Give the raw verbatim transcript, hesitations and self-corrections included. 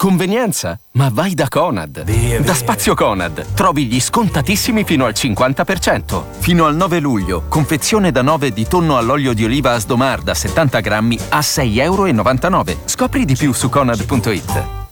Convenienza? Ma vai da Conad. Via, da via. Spazio Conad trovi gli scontatissimi fino al cinquanta per cento. Fino al nove luglio, confezione da nove di tonno all'olio di oliva Asdomar da settanta grammi a sei e novantanove euro. Scopri di più su conad punto it.